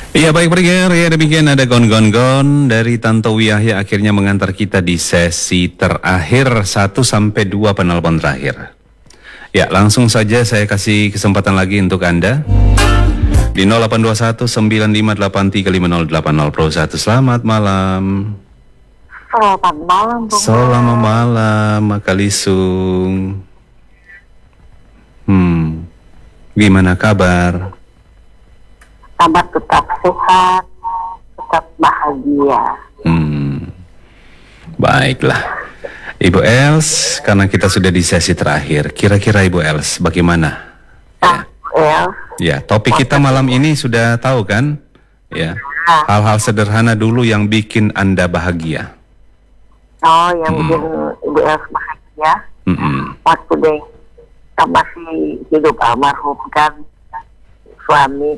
Iya baik pendengar, ya demikian ada gon-gon-gon dari Tantowi Yahya akhirnya mengantar kita di sesi terakhir 1 sampai 2 penelpon terakhir. Ya langsung saja saya kasih kesempatan lagi untuk Anda di 0821 958 35080 Pro 1. Selamat malam. Selamat malam, Bung. Selamat malam, Makalisung. Gimana kabar? Kabar tetap sehat, tetap bahagia. Baiklah. Ibu Els, karena kita sudah di sesi terakhir, kira-kira Ibu Els bagaimana? Ya, topik kita malam ini sudah tahu kan? Ya, hal-hal sederhana dulu yang bikin Anda bahagia. Oh, yang bikin Ibu Els bahagia. Waktu deh kita masih hidup almarhum kan, suami.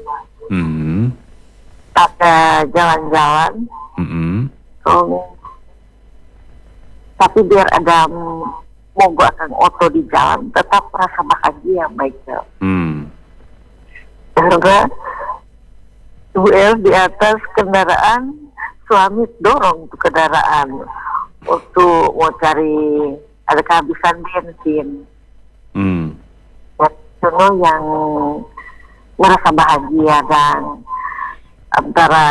Ada jalan-jalan. Tapi biar ada mogok akan oto di jalan, tetap merasa bahagia, Michael. Karena Ibu Els di atas kendaraan, suami dorong tuh kendaraan untuk mau cari, ada kehabisan bensin. Itu yang merasa bahagia, dan antara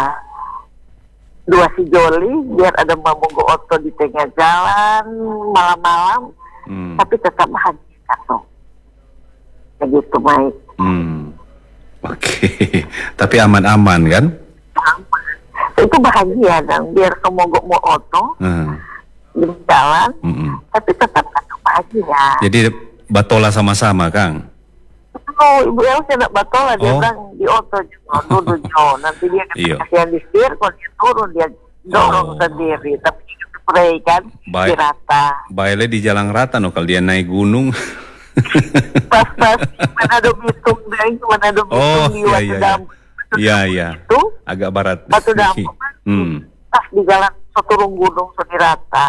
dua si joli biar ada mogok oto di tengah jalan malam-malam, tapi tetap bahagia tuh. Begitu, Mike. Oke, tapi aman-aman kan? Itu bahagia dong, biar kemogok mau oto di jalan, tapi tetap bahagia. Jadi batola sama-sama, Kang? Oh, Ibu Elsa nak batola, dia bilang di oto juga, duduk jo. Nanti dia kasihan di setir, kalau dia turun dia dorong sendiri, tapi spray kan, di rata. Baiklah di jalan rata, no, kalau dia naik gunung. Pas Manado Bitung, Manado Bitung di Watu Dampu. Iya. Itu agak barat. Watu Dampu, pas di jalan seturung gunung, di rata.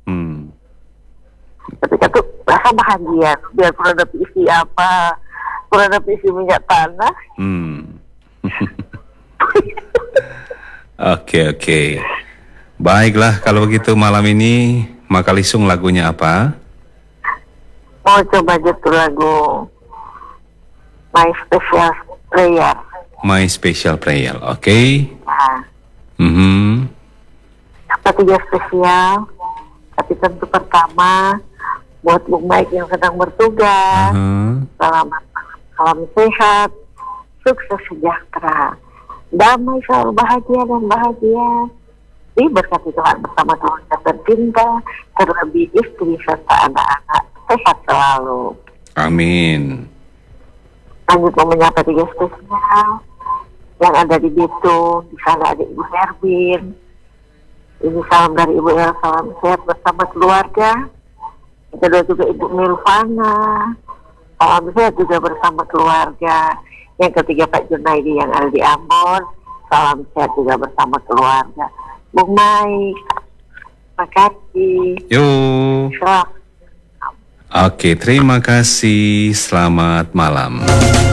Ketika itu rasa bahagia, biar pernah dapat isi apa, pernah dapat isi minyak tanah. Oke. Baiklah, kalau begitu malam ini Makalisung lagunya apa? Mau coba jatuh lagu My Special Prayer. My Special Prayer, oke. Ketiga spesial, tapi tentu pertama buat Bung Mike yang sedang bertugas. Selamat malam, salam sehat, sukses sejahtera, damai selalu bahagia dan bahagia. Diberkati Tuhan bersama keluarga tercinta, terlebih istri serta anak-anak, sehat selalu. Amin. Lanjut mau menyapa tiga spesial yang ada di Bitung. Di sana ada Ibu Herbin. Ini salam dari Ibu El, salam sehat bersama keluarga. Yang kedua juga Ibu Milvana, salam sehat juga bersama keluarga. Yang ketiga Pak Junaidi yang ada di Ambon, salam sehat juga bersama keluarga. Bung Mike, terima kasih. Oke, terima kasih. Selamat malam.